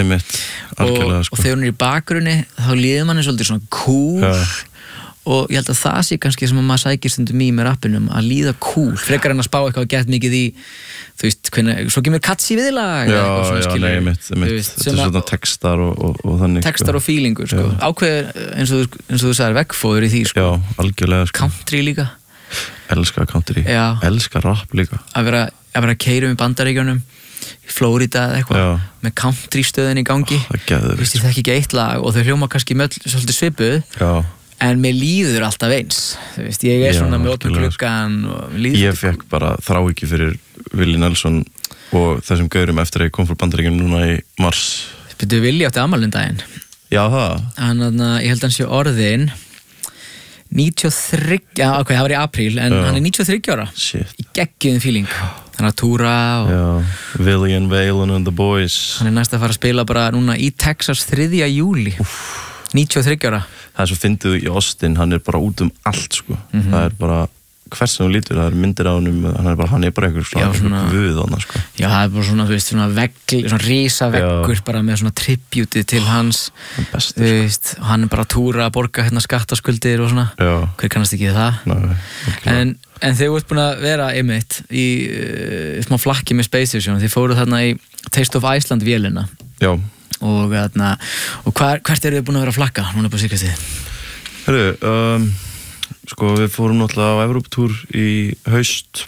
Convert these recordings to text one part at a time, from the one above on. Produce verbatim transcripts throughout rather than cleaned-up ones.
einmitt, algjörlega, og, sko. Og þegar hún er í bakgrunni þá líður manni svolítið svona cool ja. Og ég held að það sé kannski sem að maður sækir stundum í með rappinum að líða cool, frekar en að spá eitthvað og gett mikið í, þú veist, hvernig, svo kemur katsi viðlag já, já, nei, einmitt, einmitt þetta er svona textar og, og, og þannig textar og feelingur, sko, ákveður eins og, eins og þú sagðir veggfóður í því, sko já, algjörlega, sko country líka elskar country, já. Elskar rap líka að vera, að vera að keyra um í Bandaríkjunum í Flórida eða eitthvað með country stöðin í gangi oh, það veist, ég þekki ekki eitt lag og þau hljóma kannski með svolítið svipuð já. En mér líður alltaf eins þú veist, ég er já, svona með opnum klukkan ég fekk bara þráhyggju fyrir Willie Nelson og þessum gaurum eftir að ég kom frá Bandaríkjunum núna í mars Þú Willie átti afmæli um daginn já það hann, ég held að hann sé orðin níutíu og þrjú, já ok, það var í apríl en já. Hann er níutíu og þrjú ára Shit. Í geggjuðum feeling hann er að túra og já, William Valen and the Boys hann er næst að fara að spila bara núna í Texas þriðja júlí níutíu og þrjú ára það er svo fyndið í Austin, hann er bara út um allt sko, mm-hmm. það er bara hvers sem hún lítur, það er myndir á honum hann er bara, hann er bara einhver svona, svona guð hann sko. Já, það er bara svona, þú veist, svona vegg svona rísa veggur bara með svona tributið til hans besti, þú veist, sko. Hann er bara að túra að borga hérna skattaskuldir og svona já. Hver kannast ekki það Nei, en, en þeir voru búin að vera einmitt í uh, smá flakki með Space Station þeir fóru þarna í Taste of Iceland vélina já og, þarna, og hver, hvert eru þið búin að vera að flakka núna på síkastið? Hörru, um, sko við fórum náttúrulega á Evróputúr í haust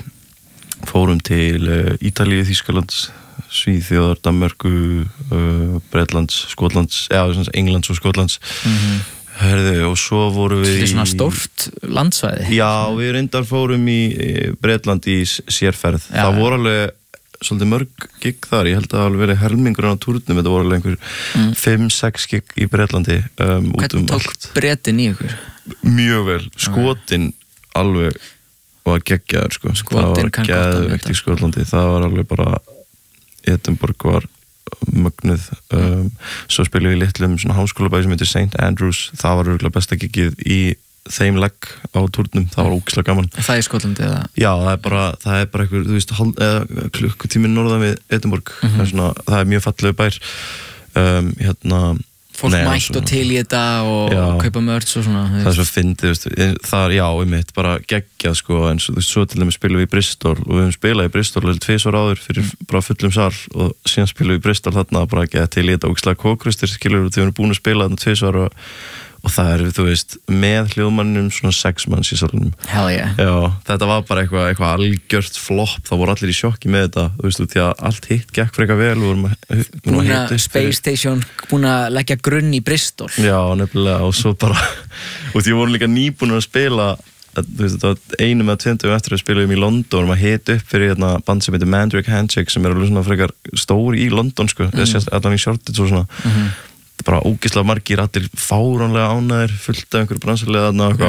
fórum til uh, Ítalíu, Þýskalands Svíþjóðar, Danmörku uh, Bretlands, Skotlands eða Englands og Skotlands mm-hmm. Hörðu, og svo vorum við Þetta er svona stórt landsvæði Já, við reyndar fórum í Bretland í sérferð já, það voru alveg svolítið mörg gig þar, ég held að það alveg verið helmingurinn á túrnum, þetta voru alveg einhver mm. fimm sex gig í Bretlandi um, út um tók allt. Bretin í ykkur? Mjög vel, Skotin okay. alveg var geggjaður sko. Skotin kann gott að veit í Skotlandi, það var alveg bara Edinborg var mögnuð um, svo spilum við í litlum svona háskólabæði sem heitir Saint Andrews, það var örugglega besta gigið í þeim legg á túrnum, það var ógeðslega gaman Það er Skotlandi eða? Já, það er bara, það er bara einhver, þú veist, hálf, eða klukkutími norðan við Edinborg mm-hmm. það, er svona, það er mjög fallegu bær um, hérna Fólk nei, mætt og til í þetta og já, kaupa mörts og svona Það er svo fyndið, það er, já, einmitt, bara geggjað sko, en svo, svo til dæmis spilum við í Bristol og við höfum spilað í Bristol tvisvar áður fyrir mm. bara fullum sal og síðan spilum við í Bristol þarna bara ekki til í þetta ógeðslega kókrustir, skilur við, við höfum búin að spila þarna tvisvar og og það er, þú veist, með hljóðmannum svona sex manns í salunum Hell yeah Já, þetta var bara eitthvað, eitthvað algjört flopp, það voru allir í sjokki með þetta þú veist, því að allt hitt gekk frekar vel við vorum að, búin að Space Station búin að leggja grunn í Bristol Já, nefnilega, og svo bara og því vorum líka nýbúin að spila að, þú veist, þetta var einum eða tveimtum eftir að spila um í London og maður hit upp fyrir hérna, band sem heitir Mandrake Handshake sem er alveg svona frekar stóri í London sko, mm. þess að allan í Shoreditch og svona mm-hmm. bara ógeðslega margir allir fáránlega ánægðir fullt af einhverju bransalega þarna og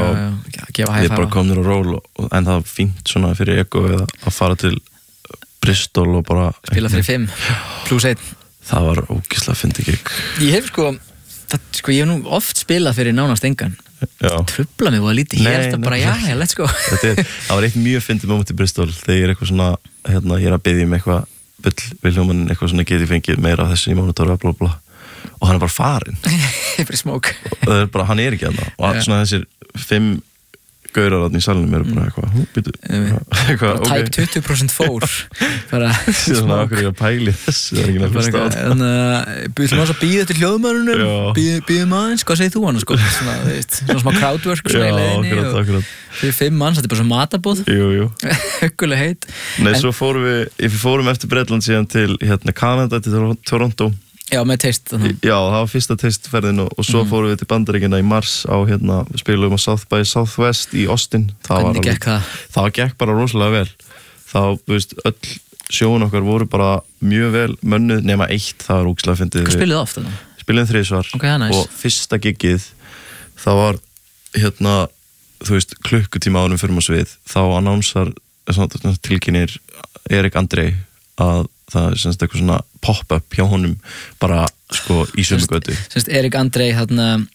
við bara komnir á ról og, og, en það var fínt svona fyrir ego að, að fara til Bristol og bara spila fyrir fimm plus einn það var ógeðslega fyndið gig ég hef sko, það, sko ég hef nú oft spilað fyrir nánast engan það trubla mig og að lítið hér þetta bara já, já, let's go er, það var eitt mjög fyndið moment í Bristol þegar ég er eitthvað svona hérna, ég er að biðja um eitthvað bull við hljómann eitthvað svona geti fengið meira af þessu í mánutóra bla bla og hann er bara farinn bara smók og það er bara, hann er ekki þarna og svona þessir fimm gaurar þarna í salnum eru bara eitthvað, hú, býtu eitthvað, ok tæp tuttugu prósent fór bara svona okkur ég að pæli þessu það er ekki náttúrulega státt þannig að býðum að býða til hljóðmörunum býðum aðeins, hvað segir þú hann sko svona, veist, svona smá crowdwork svona í leiðinni og fyrir fimm manns, þetta er bara svona matabóð hugguleg heit nei, svo fórum við, við fórum eftir Bretland síðan til hérna Kanada, til Toronto Já, með Taste Já, það var fyrsta Taste-ferðin og, og svo mm. fórum við til Bandaríkjanna í mars á hérna, við spilum á South by Southwest í Austin það Hvernig var alveg, gekk það? Það gekk bara rosalega vel þá, þú veist, öll sjóun okkar voru bara mjög vel mönnuð nema eitt, það var ógeðslega fyndið Hvað spilið ofta það? Spilum þrisvar okay, nice. og fyrsta gigið það var hérna, þú veist, klukkutíma árum fyrir maður svið þá annonsar, tilkynir Erik Andrei að það er semst eitthvað svona pop-up hjá honum bara sko í sömu götu semst Erik Andrei þarna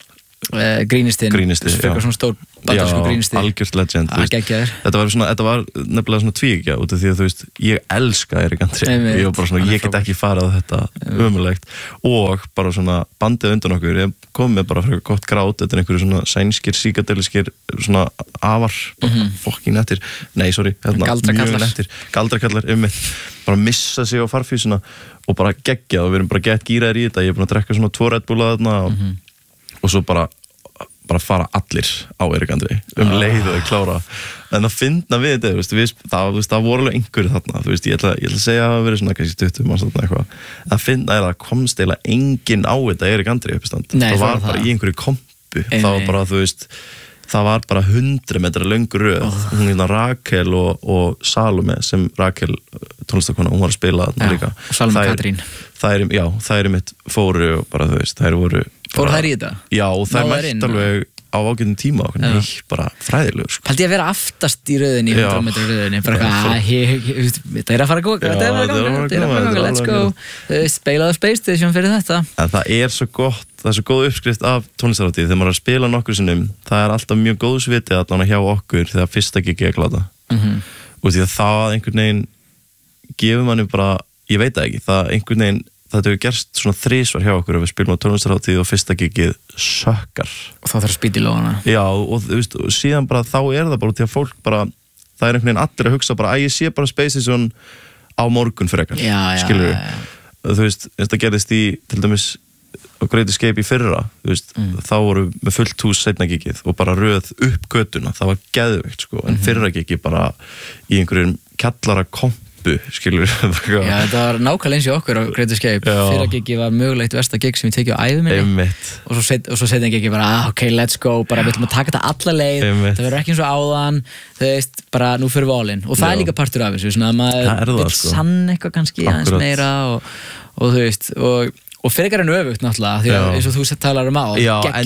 uh, Greenistin Grínisti, frekar svona stór bandarsku Grínisti já, algjört legend ah, þetta var, svona, þetta var nefnilega svona tvíegja út af því að þú veist, ég elska Erik Andri ég var bara svona, ég get ekki farað þetta ömurlegt og bara svona bandið undan okkur, ég kom með bara fyrir gott grát, þetta er einhverju svona sænskir síkadeliskir, svona afar mm -hmm. fokkin nettir, nei sorry hérna, mjög nettir, galdrakallar um mitt, bara missa sig á farfísuna og bara geggjað og við erum bara gett gýraðir í þetta, ég er búin að drekka svona tvo Red Bull að þarna og, mm -hmm. og svo bara bara fara allir á Erik Andri um leið og þau klára en það finna við þetta, veist, við, það, veist, það voru alveg einhverju þarna, þú veist, ég ætla, ég ætla að segja að það hafa verið svona kannski tuttugu manns þarna eitthvað það finna er að komst eiginlega enginn á þetta Erik Andri uppistand, Nei, það var það. bara í einhverju kompu, Ei, það var bara, þú veist það var bara hundra metra löngu röð oh. hún hérna Rakel og, og Salome sem Rakel tónlistakona, hún var að spila þarna líka og Salome Katrín þær, já, þær er mitt fóru og bara, þú veist, þær voru Fóru þær í þetta? Já, og þær mætt alveg á ágætum tíma og neitt bara fræðilegur sko. Haldi ég að vera aftast í röðinni, hundra metra röðinni bara eitthvað, þetta er að fara að góða þetta er að fara að góða, þetta er að fara að góða, let's go speilaðu Space Station fyrir þetta En það er svo gott, það er svo góð uppskrift af tónlistarhátíð, þegar maður er að spila nokkur sinnum það er alltaf mjög góð sviti allan hjá okkur þegar fyrsta gigi er kláta mm-hmm. og því að það einhvern veginn gefur manni bara, ég veit það ekki það einhvern veginn þetta hefur gerst svona þrisvar hjá okkur ef við spilum á tónlistarhátíð og fyrsta gigið sökkar og þá þarf að spýta í lóðana já og þú veist, og síðan bara þá er það bara því að fólk bara, það er einhvern veginn allir að hugsa bara að ég sé bara Space Station á morgun frekar, skilur við þú veist, þetta gerðist í til dæmis á Great Escape í fyrra þú veist, mm. þá voru með fullt hús seinna gigið og bara röð upp götuna það var geðveikt sko, en fyrra gigið bara í einhverjum kjallara komp skilur við Já, þetta var nákvæmlega eins og okkur á Great Escape fyrra gigi var mögulegt versta gig sem ég tekið á ævi minni og svo, set, og svo setja gigi bara ah, ok, let's go, bara við ætlum að taka þetta alla leið Einmitt. það verður ekki eins og áðan þú veist, bara nú fyrir við all in og það Já. er líka partur af þessu, svona að maður vil sko. sann eitthvað kannski aðeins meira og, og þú veist, og og frekar en öfugt náttúrulega því að eins og þú sett talar um á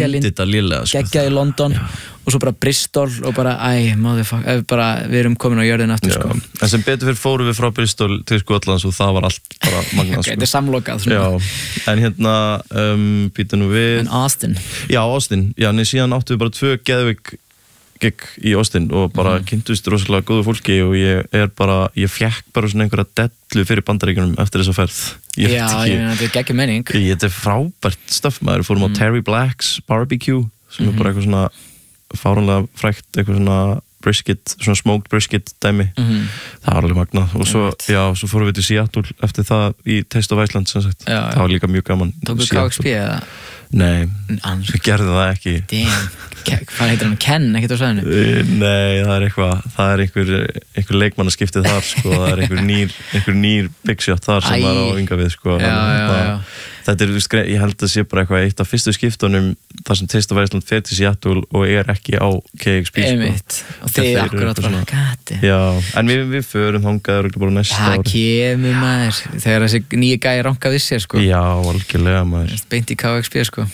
geggja sko, í London Já. og svo bara Bristol og bara æ, motherfuck, bara við erum komin á jörðin aftur sko. En sem betur fyrir fórum við frá Bristol til Skotlands og það var allt bara magnað okay, þetta er samlokað en hérna um, býta nú við en Austin Já, Austin, já, en síðan áttu við bara tvö geðvik gig í Austin og bara mm. kynntust rosalega góðu fólki og ég er bara, ég fekk bara svona einhverja dellu fyrir Bandaríkjunum eftir þessa ferð ég Já, ég meina, þetta er geggjum menning Þetta er frábært stöff, maður fórum mm. á Terry Black's barbecue sem mm-hmm. er bara eitthvað svona fáránlega frækt, eitthvað svona brisket, svona smoked brisket dæmi mm-hmm. það var alveg magnað og svo, já, svo fórum við til Seattle eftir það í Taste of Iceland sem sagt, já, það var líka mjög gaman Tóku K X P eða? Nei, við gerðum það ekki Damn, hvað heitir hann? Ken, ekkert á sæðinu? Nei, það er eitthvað það er einhver, einhver leikmannaskiptið þar sko, það er einhver nýr, einhver nýr big shot þar sem var á ynga við sko já, já, já. Þetta er, ég held að sé bara eitthvað eitt af fyrstu skiptunum þar sem Taste of Iceland fer til Seattle og er ekki á K X P Einmitt, sko. og þeir akkurat bara gati Já, en við, við förum þangað bara næsta ári Það kemur maður, þegar þessi nýja gæi ranka við sér sko Já, algjörlega maður Beint í K X P sko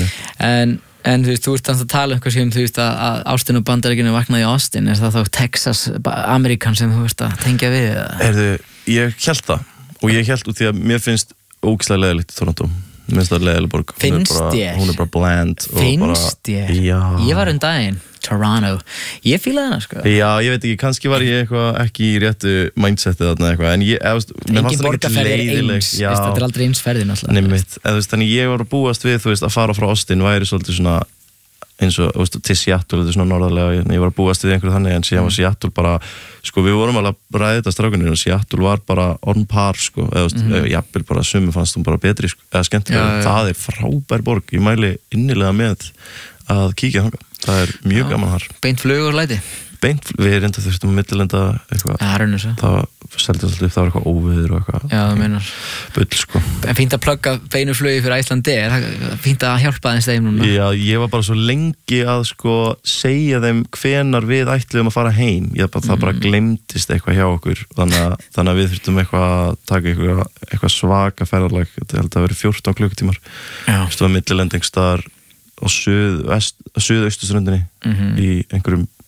En En þú veist, þú ert að tala um eitthvað sem þú veist að, að Austin og Bandaríkjunum vaknaði í Austin er það þá Texas, Amerikan sem þú veist að tengja við? Erðu, ég held það og ég held út því að mér finnst ógeðslega leiðilegt í Toronto mér finnst það leiðileg borg Finnst ég? Hún er bara bland Finnst ég? Já Ég var um daginn, Toronto Ég fílaði hana sko Já, ég veit ekki, kannski var ég eitthvað ekki í réttu mindsetið þarna eitthvað en ég, eða, Engin borgarferð er eins, þetta er aldrei eins ferðin alltaf Nefnitt, eða þú veist, þannig ég var að búast við þú veist, að fara frá Austin væri svolítið svona eins og, þú veist, til Seattle þetta er svona norðarlega, ég var að búast við einhverju þannig en síðan var Seattle bara, sko við vorum alveg að ræða þetta strákunir og Seattle var bara on par, sko, eða þú veist, jafnvel bara summi fannst hún bara betri, sko, eða skemmtilega það er frábær borg, ég mæli innilega með að kíkja þangað, það er mjög gaman þar Beint flug og læti? Beint, við reynda þurftum að millilenda eitthvað ja, það seldist alltaf upp, það var eitthvað óviður og eitthvað Já, það meinar bull, sko En fínt að plugga beinu flugi fyrir Icelandair fínt að hjálpa aðeins þeim núna Já, ég var bara svo lengi að sko segja þeim hvenar við ætluðum að fara heim ég bara, mm. það bara glemdist eitthvað hjá okkur þannig að, þannig að við þurftum eitthvað að taka eitthvað, eitthvað svaka ferðarlag þetta held að vera fjórtán klukkutímar það var millilendingstaðar á suðaustuströndinni mm-hmm. í einhverjum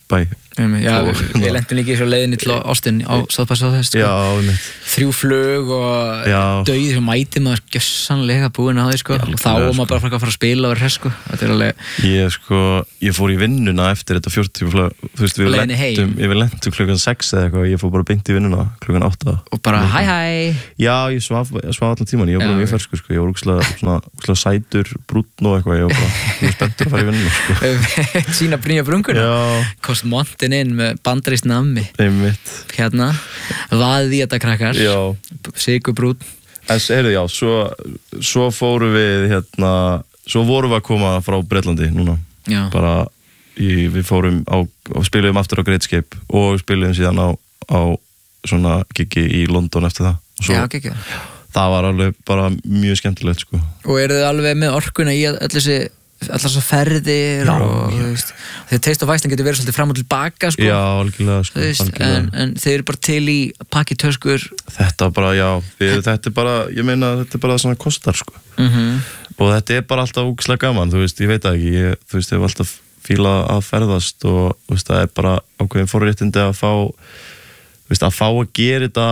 bæ. Já, við, við lentum líka í svo leiðinni til Austin á South by Southwest sko. Já, einmitt. Þrjú flug og Já. dauði sem mæti maður gjössanlega búin á því sko. Já, og þá var sko. maður bara að fara að spila og vera hress sko. Þetta er alveg Ég sko, ég fór í vinnuna eftir þetta fjörutíu flug, þú veist, við Leiðinni heim. lentum, ég við lentum klukkan sex eða eitthvað, ég fór bara beint í vinnuna klukkan átta. og bara hæ hæ Já, ég svaf, ég svaf allan tíman, ég var bara Já, mjög ferskur sko, ég var úkslega, svona, úkslega sætur, brúnn og eitthvað, ég var bara, ég var spenntur að fara í vinnuna sko. sína brýja brunguna Já, kost montin inn með bandarískt nammi einmitt. hérna, vaðið í þetta krakkar Já. Sigurbrún En heyrðu, já, svo, svo fórum við hérna, svo vorum við að koma frá Bretlandi núna. Já. Bara, í, við fórum á, spiluðum aftur á Great Escape og spiluðum síðan á, á svona gigi í London eftir það. Og svo, Já, ekki ekki það var alveg bara mjög skemmtilegt, sko. Og eru þið alveg með orkuna í öll þessi allar þessar ferðir Já, og já. þú veist, þegar Taste of Iceland getur verið svolítið fram og tilbaka sko, Já, algjörlega, þú sko. veist, algjörlega. en, en þeir eru bara til í pakki töskur Þetta bara, já, við, þetta er bara, ég meina, þetta er bara svona kostar, sko. mm Og þetta er bara alltaf ógeðslega gaman, þú veist, ég veit það ekki, ég, þú veist, ég hef alltaf fílað að ferðast og, þú veist, það er bara ákveðin forréttindi að fá, þú veist, að fá að gera þetta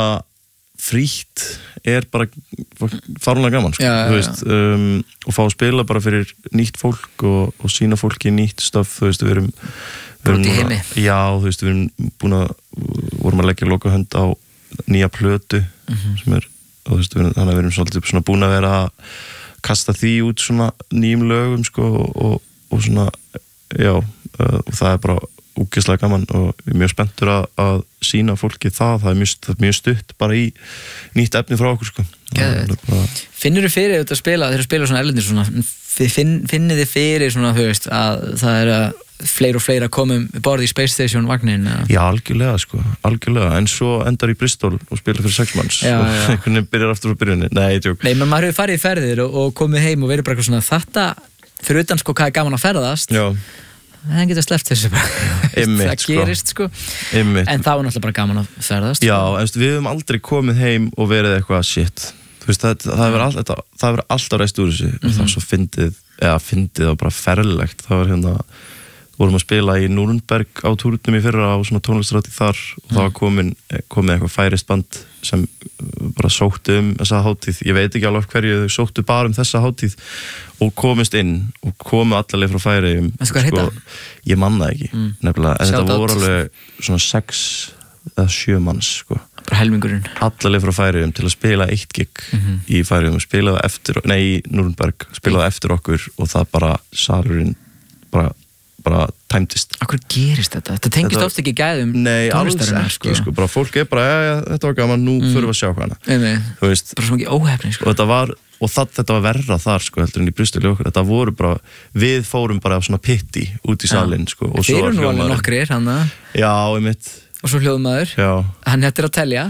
frítt er bara fáránlega gaman, sko, Já, já, þú veist, um, og fá að spila bara fyrir nýtt fólk og, og sína fólki nýtt stöf, þú veist, við erum, við Bara út í erum heimi. já, þú veist, við erum búin að, vorum að leggja lokahönd á nýja plötu sem er, og þú veist, við erum, þannig að við erum svolítið svona búin að vera að kasta því út svona nýjum lögum, sko, og, og, og svona, já, uh, og það er bara úgeðslega gaman og ég er mjög spenntur að, að sína fólki það, það er mjög, það er mjög stutt bara í nýtt efni frá okkur, sko. Geðveikt. Bara, Finnur þið fyrir þetta að spila, þeir eru að spila svona erlendir svona, þið finn, finnið þið fyrir svona, þú veist, að það er að fleiri og fleiri að koma um borð í Space Station vagnin eða? já, algjörlega, sko, algjörlega, en svo endar í Bristol og spila fyrir sex manns Já, og já. einhvern veginn byrjar aftur á byrjunni, nei, tjók. Nei, menn maður hefur farið í ferðir og, og komið heim og verið bara eitthvað svona þetta, fyrir utan sko hvað er gaman að ferðast Já, það getur sleppt þessu bara Einmitt, það sko. gerist sko einmitt. en það var náttúrulega bara gaman að ferðast Já, en veist, við höfum aldrei komið heim og verið eitthvað shit. Þú veist, það, það hefur all, þetta- það hefur alltaf reist úr þessu. Það var svo fyndið, eða fyndið og bara ferlegt. Það var hérna, vorum að spila í Núrnberg á túrnum í fyrra á svona tónlistræti þar og það var komin, komið eitthvað færist band sem bara sóttu um þessa hátíð. Ég veit ekki alveg af hverju þau sóttu bara um þessa hátíð og komist inn og komu allarleið frá Færeyjum. Veistu hvað heita? Ég man það ekki, nefnilega. En Shout þetta out. voru alveg svona sex eða sjö manns, sko. bara helmingurinn Allarleið frá Færeyjum til að spila eitt gig í Færeyjum, spilaði eftir, nei, í Núrnberg, spilaði eftir okkur og það bara, salurinn bara, bara tæmdist. Akkur gerist þetta? Þetta tengist Þetta- oft ekki gæðum Nei, alls tónlistarinnar, ekki, sko, bara fólk er bara, já, já, þetta var gaman, nú förum við að sjá hana. Nei, Þú veist, bara svo mikið óhefni sko. og þetta var, og það, þetta var verra þar, sko, heldur en í Bristol í okkur, þetta voru bara, við fórum bara á svona pitti út í salinn, sko, og Þeir svo eru nú alveg hljómaðurinn- nokkrir hann að Já, einmitt, og svo hljóðmaður já, hann hættir að telja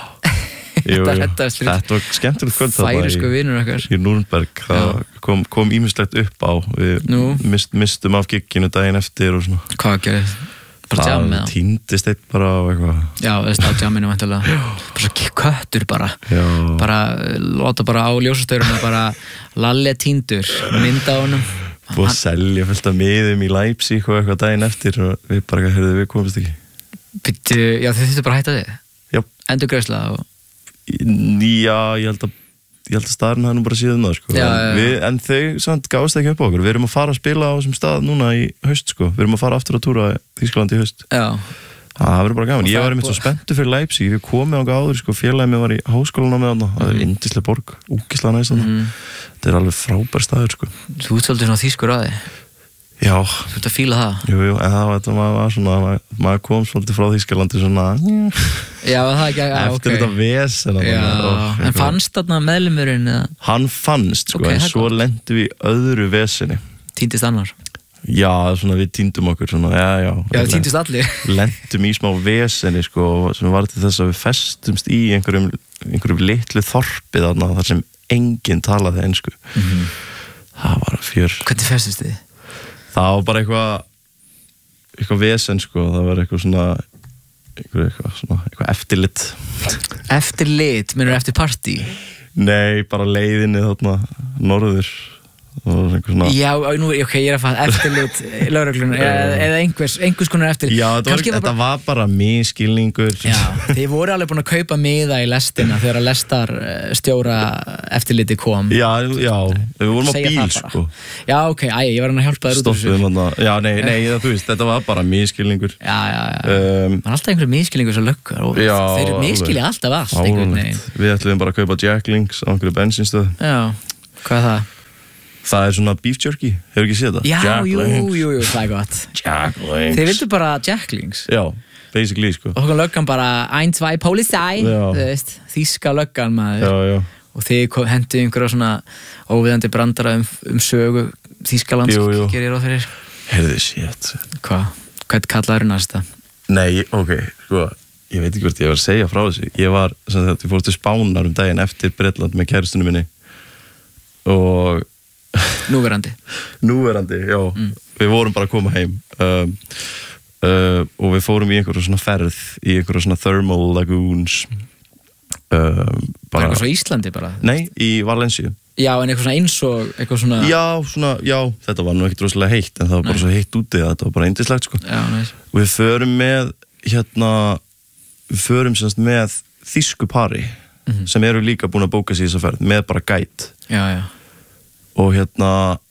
jú, Þetta jú. reddast fyrir Þetta var skemmtilegt kvöld þarna færi sko í- vinur okkar í Núrnberg, það kom, kom ímislegt upp á, við Nú. mist, mistum af gigginu daginn eftir og svona, hvað gerði? bara jam með það það týndist eitt bara á eitthvað, já, veist á jamminu væntanlega bara svo köttur bara já, bara eh, láta bara á ljósastöðurinn bara Lalli er týndur mynda á honum búið að selja fullt af miðum í Leipzig og eitthvað daginn eftir og við bara, heyrðu, við komumst ekki. Byttu, já þið þurftu bara að hætta þið Já, endur greiðsla og já, ég held að ég held að staðurinn hafi nú bara síðan það, sko. Já, en, já, já. við, en þau samt gáðst ekki upp á okkur, við erum að fara að spila á þessum stað núna í haust, sko, við erum að fara aftur að túra Þýskaland í haust. já, Það verður bara gaman, Og ég það var er einmitt svo búið- spenntur fyrir Leipzig, við komum á áður, sko, félagið mér var í háskólanum með hana, það er yndisleg borg, úkislega næst hana, þetta er alveg frábær staður, sko. þú ert svolítið svona þýskur að þið Já, þú ert að fíla það jú, jú, en það var, þetta maður var svona, maður, maður kom svolítið frá Þýskalandi svona, já, það er ekki, já, eftir ok þetta vesen, já, og, en fannst þarna meðlumurinn eða hann fannst, sko, Ok, en það er svo lendum við í öðru veseni. týndist annar Já, svona við týndum okkur svona, já, já. já, týndist allir Lentum í smá veseni, sko, sem var til þess að við festumst í einhverjum, einhverjum litlu þorpi þarna, þar sem enginn talaði ensku. Það var fjör. hvernig festist þið? Það var bara eitthvað, eitthvað vesen, sko, það var eitthvað svona, eitthvað, eitthvað, svona, eitthvað eftirlit. eftir lit, minnur eftir partí Nei, bara leiðinni þarna, norður. og svona... Já, nú, ok, ég er að fatta eftirlit lögreglunnar eða, eða einhvers, einhvers konar eftir Já, þetta var, var, þetta var bara misskilningur Já, þið voru alveg búin að kaupa miða í lestina þegar að lestar stjóra eftirliti kom Já, já, við vorum á bíl sko Já, ok, æ, ég var hann að hjálpa þér út úr þessu Stoppuðum hann Já, nei, nei, það, þú veist, þetta var bara misskilningur Já, já, já, um, það er alltaf einhverju misskilningur sem löggur og já, þeir miskilja alltaf allt einhvern veginn Við ætlum bara að kaupa Jack Links á einhverju bensinstöð Já, hvað er það? Það er svona beef jerky, hefur ekki séð það? Já, jú, jú, jú, það er gott Jack Links Þeir vildu bara Jack Links Já, basically, sko Og okkur löggan bara ein, zwei, Polizei Þú veist, þýska löggan maður Já, já Og þið hendu einhverja svona óviðandi brandara um, um sögu Þýskalands, gerir ég ráð fyrir Heyrðu, shit Hvað? Hvað kallaður næsta? Nei, ok, sko Ég veit ekki hvort ég var að segja frá þessu Ég var, sem þetta, ég fór til Spánar um daginn eftir Bretland með kærustunum minni Og Núverandi Núverandi, já mm. Við vorum bara að koma heim um, uh, og við fórum í einhverja svona ferð í einhverja svona thermal lagoons um, bara eitthvað svo Íslandi bara? Nei, í Valencia Já, en eitthvað svona eins og eitthvað svona Já, svona, já, þetta var nú ekkert rosalega heitt en það var bara Nei. Svo heitt úti að þetta var bara yndislegt sko Já, næs Og við förum með hérna við förum semst með þýsku pari mm-hmm. sem eru líka búin að bóka sig í þessa ferð með bara guide Já, já og hérna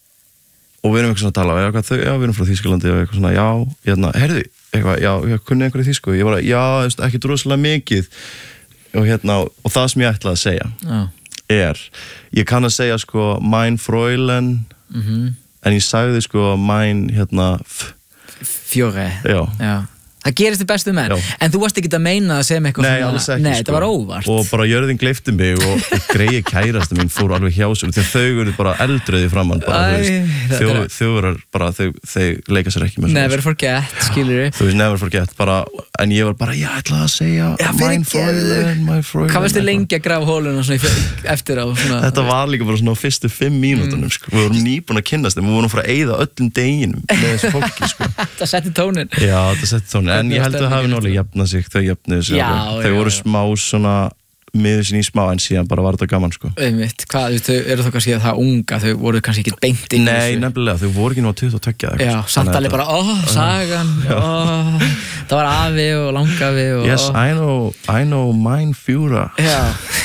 og við erum eitthvað svona að tala já, hvað, þau, já, við erum frá Þýskalandi og eitthvað svona, já, hérna, heyrðu eitthvað, já, ég kunni einhverju þýsku ég bara, já, ekki droslega mikið og hérna, og það sem ég ætlaði að segja já. Er, ég kann að segja sko, mein Fräulein mm-hmm. en ég sagði sko, mein, hérna f Fjóre já. Já Það gerist þið bestu menn, já. En þú varst ekki að meina að segja mig eitthvað Nei, svona, alls ekki, nei, sko. Þetta var óvart og bara jörðin gleifti mig og greiði kærasta mín fór alveg hjá sér þegar þau eru bara eldröði framann bara, Æ, þau, er... þau, bara, þau, þau leika sér ekki með Never forget, skilur við Þú veist, never forget, bara, en ég var bara ég ætlaði að segja já, mein Fräulein, mein Fräulein Hvað varst þið lengi að grafa hóluna eftir á svona... Þetta var líka bara svona á fyrstu fimm mínútunum mm. sko. Við vorum nýbúin að kynnast þeim við vorum frá að eyða öllum deginum með þessu fólki sko. Það setti tónin Já, það setti tónin, en ég held að það hafi náttúrulega jafnað sig, þau jafnuðu sig já, þau já, voru já. smá svona miður sín í smá en síðan bara var þetta gaman sko. Einmitt, hvað, þau eru þá kannski það unga þau voru kannski ekki beint inn Nei, nefnilega, þau voru ekki nú að tuttugu og tveggja Já, samt alveg bara, ó, sagan ó, það var afi og langafi og, Yes, I know, I know mein Führer Já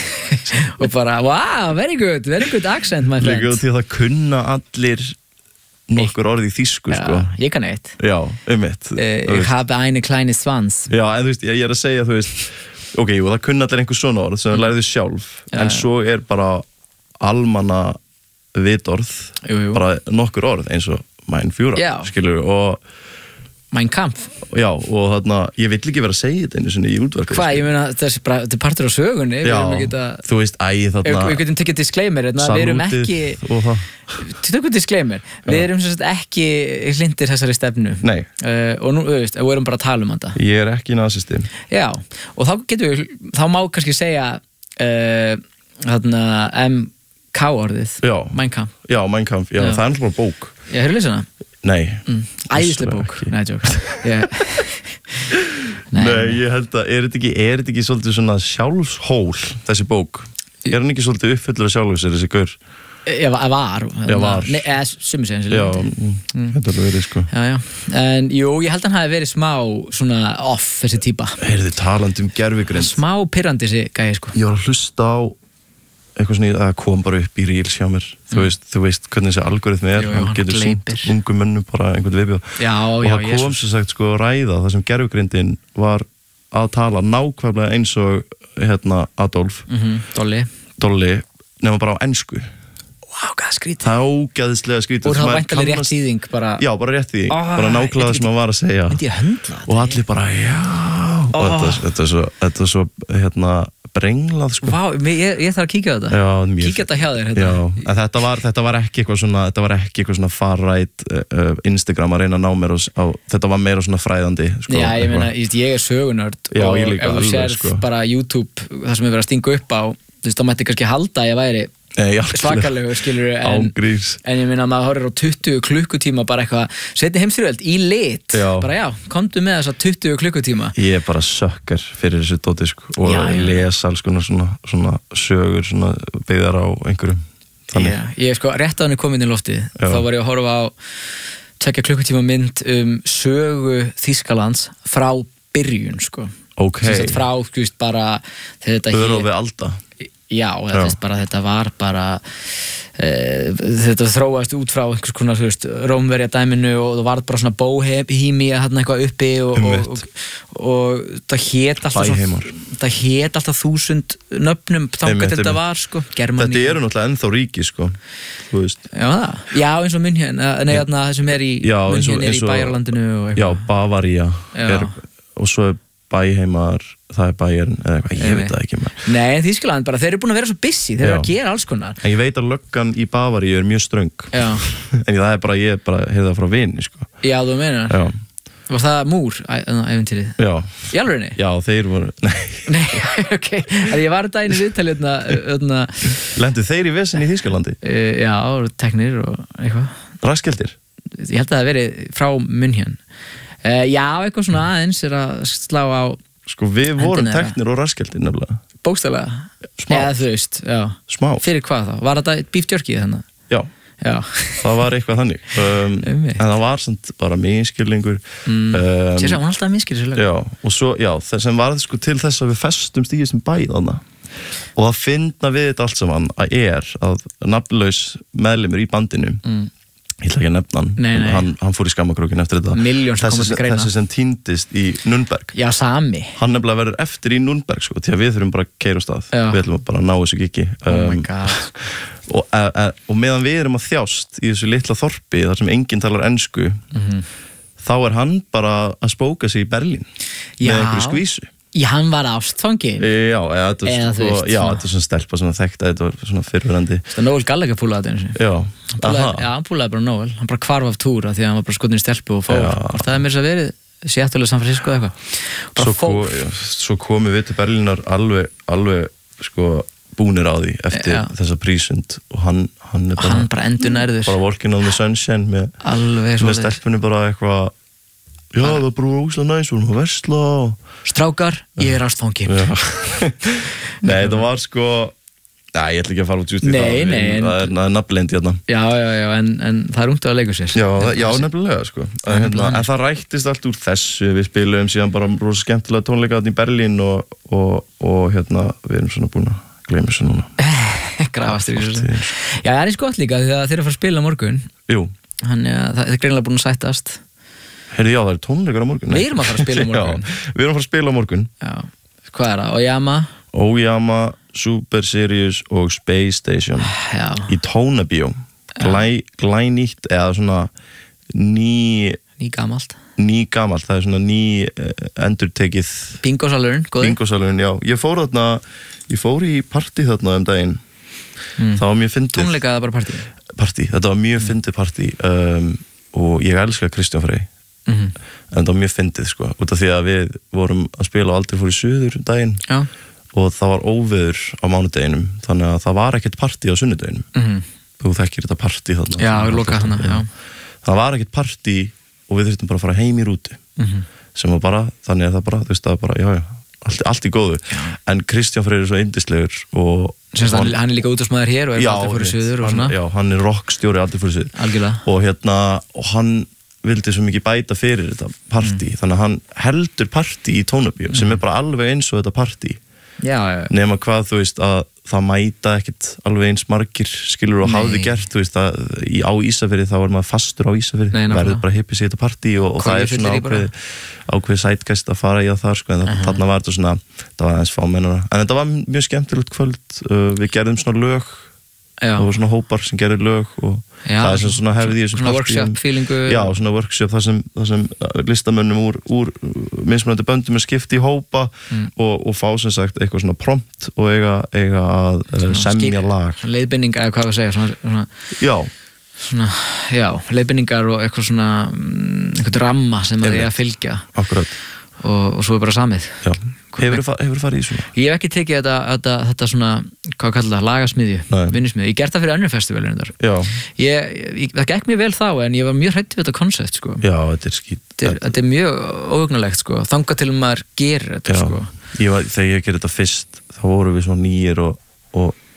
og bara, wow, very good, very good accent my friend Líka því að það kunna allir nokkur orði í þýsku Já, sko. ég kann eitt Já, um eitt eh, Ég habe eine kleine Svans Já, en þú veist, ég, ég er að segja, þú veist ok, jú, það kunna allir einhver svona orð sem það lærðu sjálf Já, en já. svo er bara almanna vitorð Jú, jú. bara nokkur orð eins og mein Führer, Já. skilur og Mein Kampf já, og þarna, ég vill ekki vera að segja þetta einu sinni í útvarpi Hvað, ég meina, þetta er bara, þetta er partur á sögunni Já, geta, þú veist, æ, þarna Við getum tekið disclaimer, við erum ekki og það Tökum disclaimer, við erum sem sagt ekki hlindir þessari stefnu Nei uh, og nú, við veist, við erum bara að tala um þetta Ég er ekki nazisti Já, og þá getum við, þá má kannski segja uh, þarna M K orðið Já. Mein Kampf Já, Mein Kampf, já, Já. það er alltaf bara bók Já, hefur lesið hana? Nei Mm. Æðisleg bók, nei, joke yeah. Nei, Nei, ég held að, er þetta ekki, er þetta ekki svolítið svona sjálfshól, þessi bók? Er hann ekki svolítið uppfyllur af sjálfur sér, þessi gaur? Ég var, var Já, var Nei, eða sumir segja Já, mm. þetta er alveg verið, sko Já, já, en jú, ég held að hann hafi verið smá svona off, þessi típa Heyrðu, talandi um gervigreind Smá pirrandi þessi gæi, sko Ég var að hlusta á eitthvað svona, það kom bara upp í reels hjá mér mm. þú, veist, þú veist hvernig þessi algoritmi er Jú, jú, hann hann getur gleypir. sýnt ungum mönnum bara einhvern viðbjóð Já, og já, það kom Jesus. sem sagt sko ræða það sem gervigreindin var að tala nákvæmlega eins og hérna Adolf mm-hmm. Dolly Dolly, nema bara á ensku Vá, hvað skrítið það er ógæðislega skrítið Og það væntalega rétt þýðing bara já, bara rétt þýðing, oh, bara nákvæmlega sem hann var að segja Myndi ég höndla og allir bara, já oh. og þetta, þetta er svo, þetta er svo hérna brenglað sko Vá, ég, ég þarf að kíkja á þetta já, mjög, Kíkja þetta hjá þér hérna. já, en þetta var, þetta var ekki eitthvað svona þetta var ekki eitthvað svona far-right uh, Instagram að reyna að ná mér á, á þetta var meira svona fræðandi sko, Já, ég meina, ég er sögunörd Já, og ég líka, ef þú alveg, sér sko. bara YouTube það sem er verið að stinga upp á þú veist, þá mætti kannski halda að ég væri Nei, svakalegu, skilur en, ángríns en ég meina að maður horfir á tuttugu klukkutíma bara eitthvað, setja heimstyrjöld í lit Já. bara já, komdu með þessa tuttugu klukkutíma Ég er bara sökkar fyrir þessu dóti sko, og Já, já. lesa alls konar svona, svona sögur svona byggðar á einhverjum þannig. Já, ég sko, rétt á henni komin í loftið, þá var ég að horfa á tvekja klukkutíma mynd um sögu Þýskalands frá byrjun, sko. Ok. Sem sagt frá, sko, bara þegar þetta Örofi alda. Já, það veist bara, þetta var bara e, þetta þróaðist út frá einhvers konar, þú veist, Rómverja dæminu og það var bara svona bóhemi að hérna eitthvað uppi og, og, og, og það hét alltaf Bæheimar. það hét alltaf þúsund nöfnum þangað þetta var, sko, Germani. Þetta eru náttúrulega ennþá ríki, sko, þú veist. Já, það. Já, eins og München, nei, þarna það sem er í Já, eins og- München er eins í og- Bæjarlandinu og Já, eitthvað. Bavaría Já. er, og svo er Bæheimar, það er Bæjarn eða eitthvað, ég veit það ekki með. Nei, en Þýskaland bara, þeir eru búin að vera svo busy, þeir eru Já. að gera alls konar. En ég veit að löggan í Bavaríu er mjög ströng. Já. En það er bara, ég er bara, heyrði það frá vini, sko. Já, þú meinar. Já, Var það múr, æfintýrið? já, Í alvörinni? já, þeir voru, nei, Nei, ok, að ég var þetta einu viðtali öðna, öðna, lendu þeir í vesen í Þýskalandi? uh, já, teknir og eitthvað. Raskeldir? Ég held að það veri frá München. Uh, já, eitthvað svona aðeins er að slá á Sko, við vorum Hendina þeirra. teknir og raskeldir nefnilega. bókstaflega. Smá. Eða þú veist, já. Smá. Fyrir hvað þá? Var þetta beef jerky þannig? Já, Já. það var eitthvað þannig. Um, Einmitt. en það var samt bara miskilningur. Mm. Um, Sér sá, hún alltaf miskir sér lög. Já, og svo, já, það sem var sko til þess að við festumst í þessum bæ þarna. Og það finna við þetta allt saman að er að nafnlaus meðlimur í bandinu, Mm. ég ætla ekki að nefna hann, Nei, nei. hann, hann fór í skammakrókin eftir þetta. Milljón sem Þessi komast til greina. Þessi sem týndist í Nürnberg. Já, sami. Hann nefnilega verður eftir í Nürnberg, sko, því að við þurfum bara að keyra á stað. Já. Við ætlum bara að ná þessu giggi. Oh my god. og, e, e, og meðan við erum að þjást í þessu litla þorpi þar sem enginn talar ensku, Mhm. þá er hann bara að spóka sig í Berlín Já. með einhverju skvísu. Já, hann var ástfangin. Já, eða, þetta var Eða þú sko, veist, já, svona. þetta er svona stelpa svona þekkt að þetta var svona fyrrverandi. Það Noel Gallagher púlaði þetta einu sinni. Já, Púlaði, aha, já, hann púlaði bara Noel. Hann bara hvarf af túra því að hann var bara skotin í stelpu og fór. Já. Hvort það er mér þess að verið Seattle eða San Francisco eða eitthvað. Bara svo, ko, fór. já, svo komum við til Berlínar alveg, alveg sko búnir á því eftir Já. þessa prísund og hann, hann er Og bara, hann bara endur nærður. bara working on the sunshine með, Alveg með svo. stelpunni bara eitthvað, já, það var bara óslega næs, vorum að versla og Strákar, ég er ástfangin. Já. Nei, það var sko, nei, ég ætla ekki að fara út út í Nei, það, nei, en- það er, það er nafnlendi hérna. Já, já, já, en, en það er ungt að leika sér. Já, það- já, nefnilega, sko. En, hérna, nefnilega. en það rættist allt úr þessu, við spilum síðan bara rosa skemmtilega tónleika þarna í Berlín og, og, og hérna, við erum svona búin að gleyma þessu núna. Grafast í þessu. Fortíðin. Já, það er eins gott líka því að þeir eru að fara að spila á morgun. Jú, Þannig að það er greinilega búin að sættast. heyrðu, já, það er tónleikar á morgun. Við erum að fara að spila á morgun. Já, við erum að fara að spila á morgun. Já. Hvað er það? Oyama? Oyama, Super Sirius og Space Station Já. í Tónabíó. Glæ, glænýtt eða svona ný, Ný gamalt. ný gamalt, það er svona ný uh, endurtekið Bingosalurinn, góði. bingosalurinn, já. Ég fór þarna, ég fór í partí þarna um daginn. Mm. Það var mjög fyndið. Tónleika eða bara partí? Partí, þetta var mjög fyndið partí um, og ég elska Kristján Frey. Mm -hmm. En það var mjög fyndið, sko, út af því að við vorum að spila og aldrei fór í suður um daginn. Já. Og það var óveður á mánudeginum, þannig að það var ekkert partí á sunnudeginum. Mm -hmm. Þú þekkir þetta partí þarna. Já, ég loka hana, já. Það var ekkert partí og við þurftum bara að fara heim í rútu. Mm -hmm. Sem var bara, þannig að það bara, þú veist, það var bara, já, já, allt, allt í góðu. Já. En Kristján Freyr er svo yndislegur og... Sérst, hann, hann er líka útastmaður hér og er já, aldrei fór í suður og hann, svona. já, hann er rockstjóri aldrei fór í suður. Algjörlega. Og hérna, og hann vildi svo mikið bæta fyrir þetta partí, Mm. þannig að hann heldur partí í Tónabíó, sem er bara alveg eins og þetta partí. Já, já. Nema hvað, þú veist, að það mæta ekkit alveg eins margir skilur og Nei. hafði gert, þú veist, að í, á Ísafirði þá er maður fastur á Ísafirði, Nei, nákvæmlega. verður bara hippið sér þetta partí og, og það er svona Kollufullir í bara. ákveð ákveð sætgæst að fara í það þar, sko, en uh-huh. þarna var þetta svona, það var aðeins fámennara, en þetta var mjög skemmtilegt kvöld, uh, við gerðum svona lög, Já. það var svona hópar sem gerði lög og Já, það er svona, svona hefði í þessu svona partíum. workshop feelingu. Já, svona workshop þar sem, þar sem listamönnum úr, úr mismunandi böndum er skipt í hópa Mm. og, og fá sem sagt eitthvað svona prompt og eiga, eiga að uh, semja lag. Leiðbendingar, eða hvað við segja, svona, svona, Já, svona, já, leiðbendingar og eitthvað svona, mm, eitthvað ramma sem það er að fylgja akkurat. og, og svo er bara samið. Já. Hefur þú farið í svona? Ég hef ekki tekið þetta, þetta, þetta svona, hvað kallar það, lagasmiðju, Nei. vinnusmiðju. Ég gert það fyrir önnur festivalinu þar. Já, Ég, ég, það gekk mér vel þá, en ég var mjög hrædd við þetta koncept, sko. já, þetta er skýt. Þetta er, þetta er mjög óhugnalegt, sko. Þangað til maður gerir þetta, Já, sko. ég var, þegar ég gerði þetta fyrst, þá vorum við svona nýjir og, og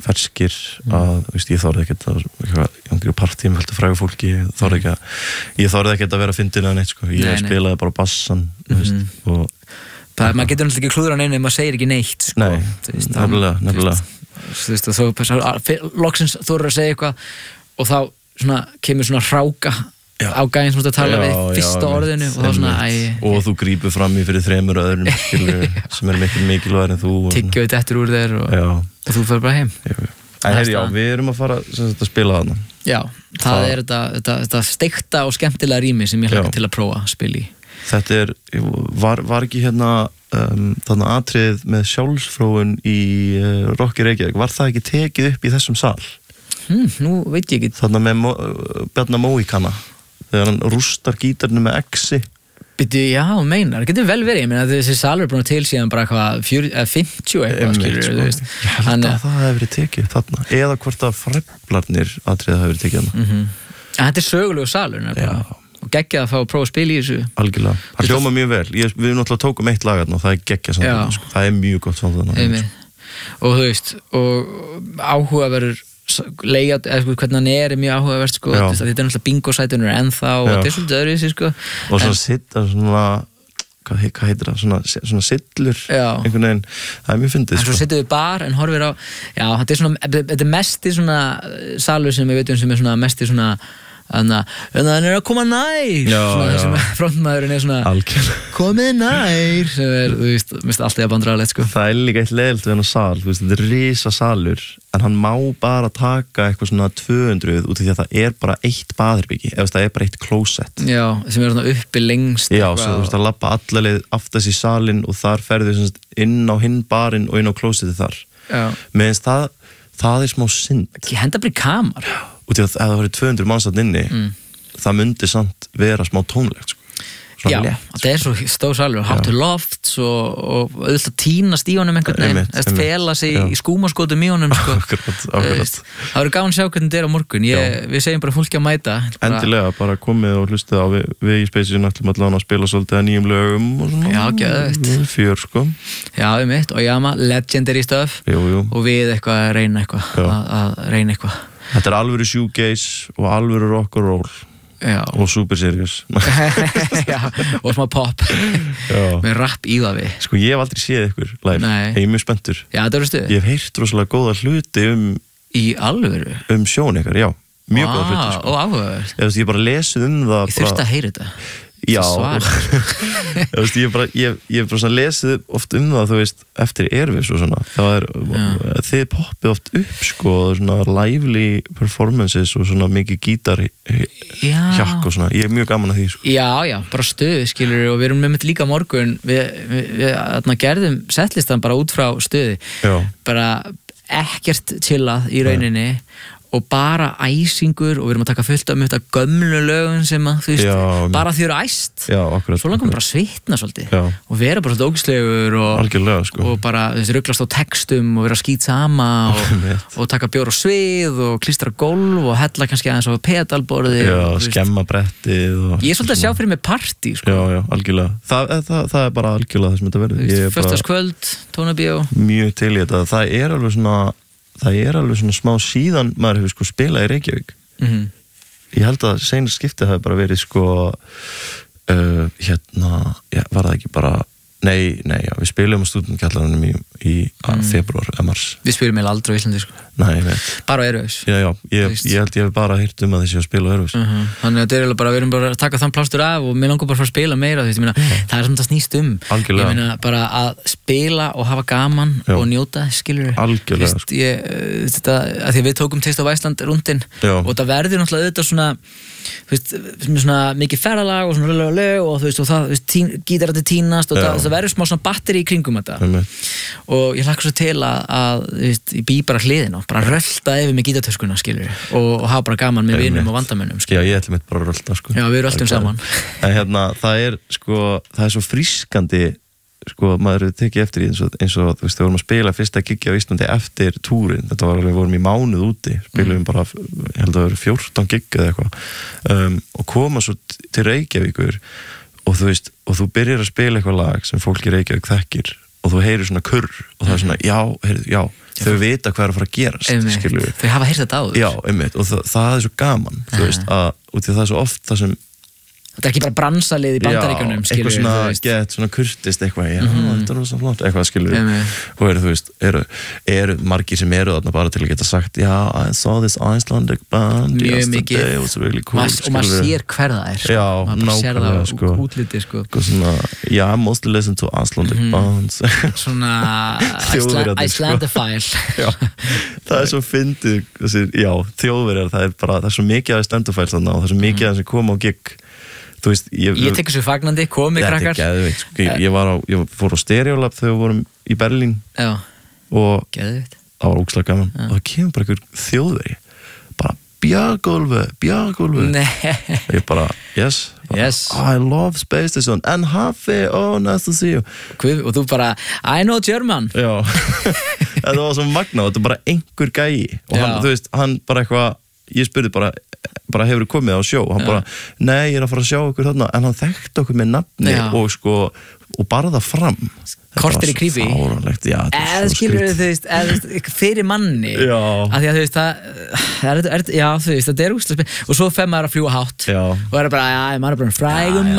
ferskir að, mm. veist, ég þorði ekkert að einhverju partí með fullt af frægu fólki ég þorði ekki að, ég þorði ekkert að vera fyndin eða neitt sko, ég nei, spilaði nei. bara bassan mm-hmm. veist, og það er, maður getur náttúrulega ekki klúður á neinu ef maður segir ekki neitt sko. Nei, veist, nefnilega, nefnilega þú veist, og þú loksins þú eru að segja eitthvað og þá svona, kemur svona hráka já. á gæðin sem þú ert að tala já, við fyrsta já, orðinu og, þá svona, æ, og þú grípur fram í fyrir þremur öðrum skilur, sem er mikil mikilvægur en þú tyggjóðu dettur úr þér og, og þú fyrir bara heim já. En heyr, já, við erum að fara sagt, að spila þarna já, það, það er þetta, þetta, þetta steikta og skemmtilega rými sem ég hlaka til að prófa að spila í þetta er, var, var ekki hérna um, þannig atrið með sjálfsfróun í uh, Rokki Reykjavík, var það ekki tekið upp í þessum sal? Hmm, nú veit ég ekki þannig með Mo, Bjarna Móíkana þegar hann rústar gítarnu með exi Býttu, já, meinar, það getur vel verið, ég meina þessi salur er búin til síðan bara eitthvað fimmtíu eitthvað, skilur, þú veist ég held að, að það hefur verið tekið þarna eða hvort að freflarnir atriða hefur verið tekið þarna mm-hmm. Þetta er sögulegu salur og geggjað að fá að prófa að spila í þessu algjörlega, það hljóma mjög vel ég, við náttúrulega tókum eitt lag og það er geggjað samt sko. það er mjög gott samt sko. og þú veist, og áhugaverður leiðat, eða sko, hvernig hann er er mjög áhugavert sko, þetta er náttúrulega bingo-sætunur ennþá og þetta er svolítið öðruvísi sko og svona sitta svona hvað, hvað heitir það, svona, svona sillur einhvern veginn, það er mjög fyndið en svo sittum við bar en horfir á já, þetta er svona, þetta er mest í svona salur sem við veitum sem er svona mest í svona þannig að hann er að koma nær já, svona, já. sem frontmaðurinn er svona Algjörn. komið nær sem er, þú veist, mist alltaf að bandræðilegt sko það er líka eitt leiðilt við hann á sal þú veist, þetta er risa salur en hann má bara taka eitthvað svona tvö hundruð út af því að það er bara eitt baðherbyggi eða það er bara eitt klósett já, sem er svona uppi lengst já, svo þú veist að labba allalegð aftast í salin og þar ferðu inn á hinn barinn og inn á klósetti þar meðan það, það er smá synd henda bara í kamar út af að ef það verið tvö hundruð manns þarna inni mm. það myndi samt vera smá tónlegt sko. Já, það er svo stór salur og hátt til lofts og, og auðvitað að tínast í honum einhvern veginn, eftir fela sig já. í skúmaskotum í honum sko. akkurat, akkurat. Það verður gaman að sjá hvernig þetta er á morgun ég, við segjum bara fólki að mæta bara... endilega, bara komið og hlustið á við, við í Spacesinu ætlum allan að spila svolítið að nýjum lögum og svona, já, geðveikt fjör sko já, við mitt, og Jama, legendary stuff jú, jú. og við eitthvað að reyna eitthvað að, að reyna eitthvað þetta er alvöru shoegaze og alvöru rock and roll já. og super serious já, og smá pop með rap í það við sko ég hef aldrei séð ykkur live, ég er mjög spenntur já, þetta eru stuð ég hef heyrt rosalega góða hluti um í alvöru? um sjón ykkar, já, mjög wow, góða hluti sko. og áhugaverð ég, ég bara lesið um það ég þurfti að heyra þetta já, veist, ég bara ég, ég bara svona lesið oft um það þú veist, eftir Airwaves og svona það er, þið poppið oft upp sko, svona lively performances og svona mikið gítar hjakk og svona, ég er mjög gaman að því sko. já, já, bara stöðu, skilur og við erum með mitt líka morgun við, við, við þarna, gerðum settlistan bara út frá stöðu já. bara ekkert chillað í rauninni Nei. og bara æsingur og við erum að taka fullt af mjög gömlu lögum sem að, þú veist, já, bara því eru æst já, akkurat, svo langar bara að svitna svolítið já. og vera bara svolítið ógislegur og, sko. og bara, þú veist, rugglast á textum og vera að skýt sama og, og taka bjór á svið og klístra gólf og hella kannski aðeins á pedalborði já, og, skemma brettið og, ég er svolítið að sjá fyrir mig partí sko. já, já, algjörlega það, það, það er bara algjörlega það sem þetta verður föstudagskvöld, tónabíó mjög til í þetta, það er alveg svona það er alveg svona smá síðan maður hefur sko spilað í Reykjavík mm-hmm. ég held að seinast skiptið hafi bara verið sko uh, hérna, já, var það ekki bara nei, nei, já, við spilum á stúdentgjallarunum í, í mm. februar, eða mars við spilum eða aldrei á Íslandi sko nei, ég veit bara á Airwaves já, já, ég, ég held ég hef bara heyrt um að þessi að spila á Airwaves uh-huh. þannig að þetta er bara, við erum bara að taka þann plástur af og mér langar bara að fara að spila meira því, meina, yeah. það er svona það snýst um algjörlega. ég meina bara að spila og hafa gaman já. og njóta, skilur algjörlega Vist, ég, þetta, að því við tókum Taste of Iceland rúndin og það verður náttúrulega auðvitað svona þú veist, svona mikið ferðalag og svona röðlega lög og þú veist, og það, þú veist, tín, gítararnir tínast og það, það verður smá svona batteri í kringum þetta Amen. og ég hlakka svo til að, að þú veist, ég bý bara hliðin og bara rölda yfir með gítartöskuna, skilur og, og hafa bara gaman með vinum og vandamönnum, skilur. Já, ég ætla mitt bara að rölda, sko. Já, við röldum saman. En hérna, það er, sko, það er svo frískandi sko, maður hefur tekið eftir í eins og, eins og þú veist, þegar vorum að spila fyrsta giggi á Íslandi eftir túrin, þetta var alveg, við vorum í mánuð úti spilum mm. bara, ég held að það voru fjórtán giggi eða eitthvað um, og koma svo til Reykjavíkur og þú veist, og þú byrjar að spila eitthvað lag sem fólk í Reykjavík þekkir og þú heyrir svona kurr og það er svona, já, heyrðu, já þau vita hvað er að fara að gerast, skilur við. Þau hafa heyrt þetta áður. Já, einmitt, og það, það er svo gaman, uh-huh. þú veist, að út í það er svo oft það sem þetta er ekki bara bransalið í Bandaríkjunum, skilur við. Já, eitthvað svona gett, svona kurtist eitthvað, já, mm-hmm. þetta er svo flott, eitthvað, skilur við. Mm-hmm. Og eru, þú veist, eru, eru margir sem eru þarna bara til að geta sagt, já, I saw this Icelandic band yesterday, it was really cool, skilur við. Og maður sér hver það er, sko. Já, nákvæmlega, sko. Útliti, sko. Svona, já, I mostly listen to Icelandic mm-hmm. bands. Svona Icelandophile. Já, það er svo fyndið, þessi, já, þjóðverjar, það er bara, það er svo mikið af Icelandophiles þarna og það er svo mikið af sem koma á gigg. Þú veist, ég, ég tek þessu fagnandi, komið krakkar. Þetta er geðveikt, sko. Ég, ég, var á, ég fór á Stereolab þegar við vorum í Berlín. Já, og geðveikt. Það var ógeðslega gaman. Já. Og það kemur bara einhver þjóðveri. Bara, Bjargólfur, Bjargólfur. Nei. Ég bara, yes. Bara, yes. I love Space Station. And Hafi, oh, nice to see you. Hvað, og þú bara, I know German. Já. Þetta var svo magnað. Þetta er bara einhver gæi. Og hann, þú veist, hann bara eitthvað, ég spurði bara, bara hefur komið á sjó og hann já. bara, nei, ég er að fara að sjá okkur þarna en hann þekkti okkur með nafni já. og sko, og bara það fram kortir í creepy eða skilur þau, þú veist, eða fyrir manni já. að því að þú veist það er, er, já, þú veist, þetta er úrslega og svo fer maður að fljúga hátt já. og það er bara, já, maður er bara frægum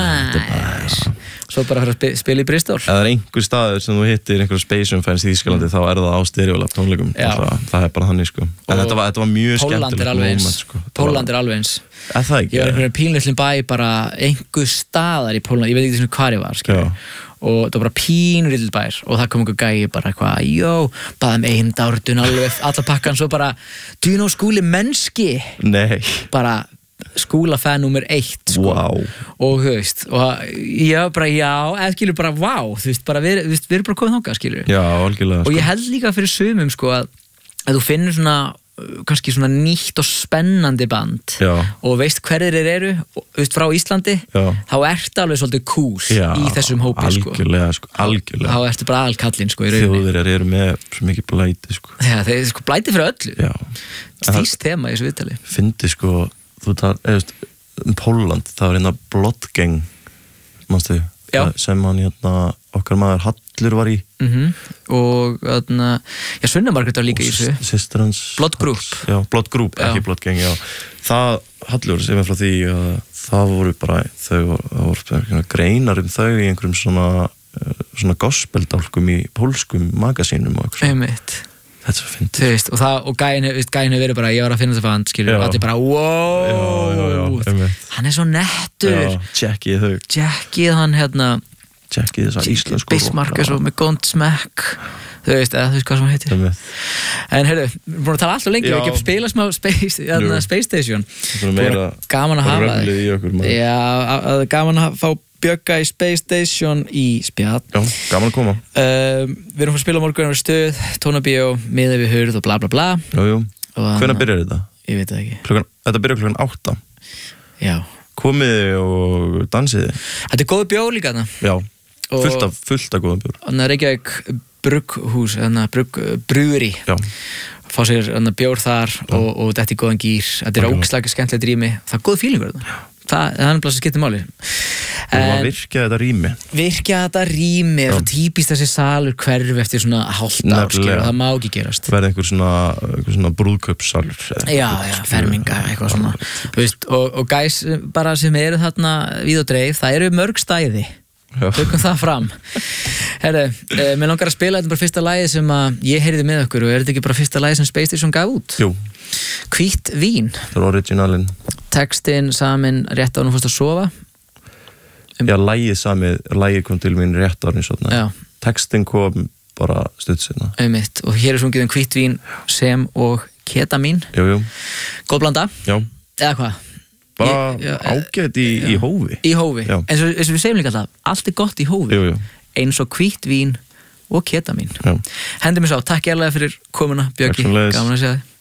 maður svo bara að spila í Bristol eða það er einhver staður sem þú hittir einhverjum Spaceum fans í Þýskalandi, mm. þá er það á Stereolab tónleikum það, það er bara þannig, sko en þetta var, þetta var mjög skemmtilegt moment, sko. Pólland er alveg eins Er það ekki? Ég var einhverjum pínlöslinn bæ bara einhver staðar í Pólland, ég veit ekki svona hvar ég var, skilur og það var bara pínur lill bær og það kom einhver gæi bara eitthvað, jó, baðum einn dártun alveg, alla pakkan, svo bara do you know Skúli Menski? Nei bara skúlafan nummer eitt, sko wow. og þú veist, og ég var bara já, eða skilur bara, vá, þú veist, bara við, við, við erum bara komið þangað, skilur já, algjörlega, og ég held líka fyrir sumum, sko, að, að þú finnur svona kannski svona nýtt og spennandi band já. og veist hverjir þeir eru veist, frá Íslandi, já. þá ertu alveg svolítið cool já, í þessum hópi algjörlega, sko, algjörlega. þá ertu bara alkallinn, sko, í rauninni Þjóðverjar eru með svo mikið blæti, sko já, þeir er sko blæti fyrir öllu stýst þema í þessu viðtali fyndi, sko, þú tar, eða, um Pólland, það var hérna Bloodgang mannstu, sem hann hérna okkar maður Hallur var í mm-hmm. og þarna já, Sunna Margrét var líka í þessu systir hans Blood Group já, Blood Group, já. ekki Bloodgang já. það, Hallur sem er frá því að það voru bara, þau voru greinar um þau í einhverjum svona svona gospeldálkum í pólskum magasínum og eitthvað einmitt þetta er svo fyndið þú veist, og það, og gæin hefur verið bara, ég var að finna þetta fand, skilur, og allir bara, wow já, já, já, hann er svo nettur Jackið þau Jackið hann, hérna Jackið þessar íslensku Bismarck er svo með gónd smekk þú veist, eða þú veist hvað sem hann heitir en heyrðu, við erum búin að tala alltaf lengi og ekki að spila smá Space, hérna, Space Station meira, gaman að hafa þig já, að, gaman að fá Bjögga í Space Station í spjall já, gaman að koma uh, við erum að spila morgun á stöð, tónabíó miða við hurð og bla bla bla jú, jú. Hvenær byrjar þetta? Ég veit það ekki klukkan, þetta byrjar klukkan átta já komiði og dansiði þetta er góð bjór líka þarna já, fullt af, fullt af góðan bjór þannig að Reykjavík brugghús brugg, brugri já fá sér bjór þar já. og, og þetta er góðan gýr þetta er ógeðslega skemmtilegt rými það er góð fílingur þarna það er bara að skipta máli og að virkja þetta rými virkja þetta rými það er típist þessi salur hverf eftir svona hálft ár það má ekki gerast verði einhver svona, svona brúðkaupssalur já, já, ferminga, eitthvað svona veist, og, og gæs bara sem eru þarna við og dreif, það eru mörg stæði tökum það fram herru, eh, mér langar að spila þetta bara fyrsta lagið sem að ég heyrði með okkur og er þetta ekki bara fyrsta lagið sem Space Station gaf út? Jú Hvítt vín það er originalinn textinn samin rétt á hún fórst að sofa um, já, lagið samið, lagið kom til mín rétt á hún textinn kom bara stutt sinna einmitt, og hér er sungið um hvítt vín sem og ketamín jú, jú. góð blanda já. eða hvað bara ég, ágætt í, í hófi í hófi, eins og, eins og við segjum líka alltaf allt er gott í hófi jú, jú. eins og hvítt vín og ketamín hendum við sá, takk hérlega fyrir komuna Bjöggi, gaman að segja þig